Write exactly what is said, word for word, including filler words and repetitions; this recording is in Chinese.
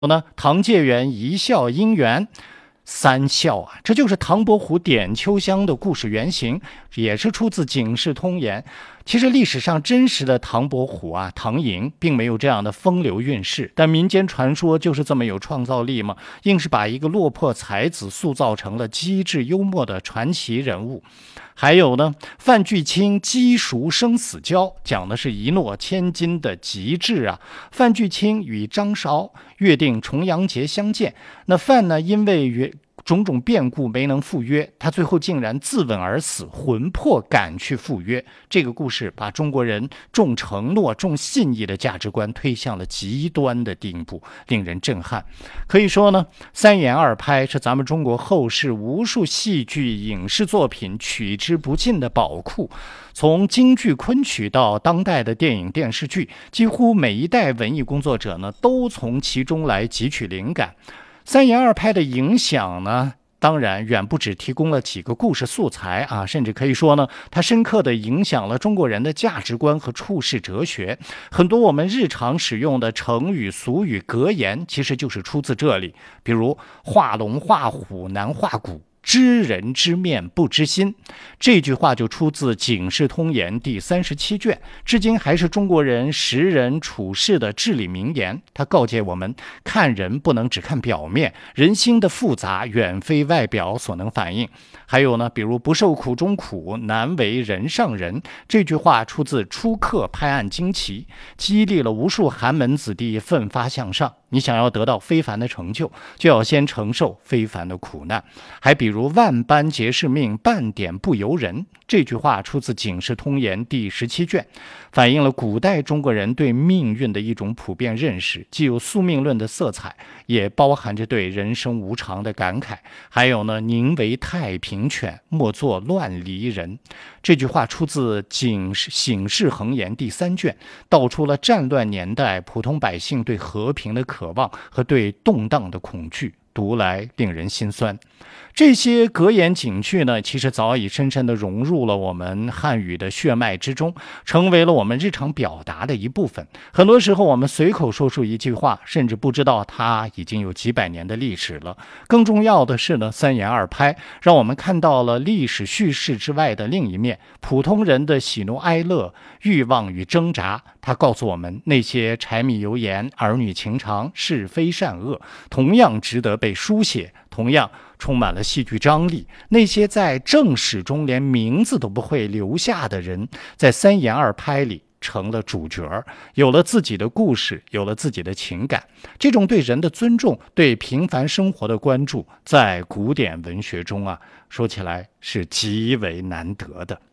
呢，唐介元一笑姻缘。三笑啊，这就是唐伯虎点秋香的故事原型，也是出自《警世通言》。其实历史上真实的唐伯虎啊，唐寅并没有这样的风流韵事，但民间传说就是这么有创造力嘛，硬是把一个落魄才子塑造成了机智幽默的传奇人物。还有呢，范巨卿鸡熟生死交，讲的是一诺千金的极致啊。范巨卿与张韶约定重阳节相见，那范呢，因为约种种变故没能赴约，他最后竟然自刎而死，魂魄赶去赴约。这个故事把中国人重承诺、重信义的价值观推向了极端的地步，令人震撼。可以说呢，三言二拍是咱们中国后世无数戏剧、影视作品取之不尽的宝库。从京剧、昆曲到当代的电影、电视剧，几乎每一代文艺工作者呢，都从其中来汲取灵感。三言二拍的影响呢，当然远不止提供了几个故事素材啊，甚至可以说呢，它深刻地影响了中国人的价值观和处世哲学。很多我们日常使用的成语、俗语、格言，其实就是出自这里。比如画龙画虎难画骨，知人知面不知心，这句话就出自《警世通言》第三十七卷，至今还是中国人识人处事的至理名言。它告诫我们，看人不能只看表面，人心的复杂远非外表所能反映。还有呢，比如不受苦中苦，难为人上人，这句话出自《出客拍案惊奇》，激励了无数寒门子弟奋发向上。你想要得到非凡的成就，就要先承受非凡的苦难。还比如万般皆是命，半点不由人，这句话出自《警世通言》第十七卷，反映了古代中国人对命运的一种普遍认识，既有宿命论的色彩，也包含着对人生无常的感慨。还有呢，宁为太平犬，莫作乱离人，这句话出自《警醒世恒言》第三卷，道出了战乱年代普通百姓对和平的渴望和对动荡的恐惧，读来令人心酸。这些格言警句呢，其实早已深深地融入了我们汉语的血脉之中，成为了我们日常表达的一部分。很多时候我们随口说出一句话，甚至不知道它已经有几百年的历史了。更重要的是呢，三言二拍让我们看到了历史叙事之外的另一面，普通人的喜怒哀乐、欲望与挣扎。它告诉我们，那些柴米油盐、儿女情长、是非善恶，同样值得被书写，同样充满了戏剧张力。那些在正史中连名字都不会留下的人，在三言二拍里成了主角，有了自己的故事，有了自己的情感。这种对人的尊重，对平凡生活的关注，在古典文学中啊，说起来是极为难得的。